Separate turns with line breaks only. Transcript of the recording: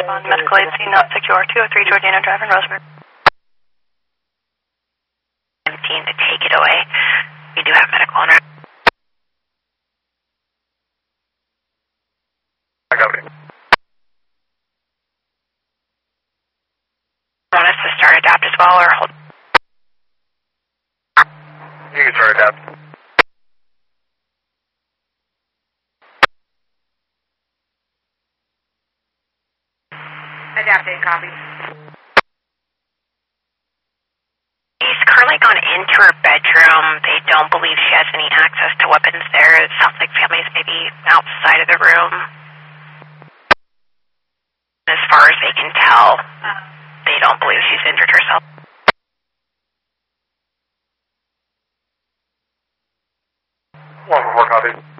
On medical aid scene not secure. 203 Georgiana Drive in Roseburg. 17 to take it away. We do have medical on our...
I got it.
Want us to start adapt as well or hold?
You can start adapt.
Adapted, copy.
She's currently gone into her bedroom. They don't believe she has any access to weapons there. It sounds like family's maybe outside of the room. As far as they can tell, they don't believe she's injured herself.
1-4, copy.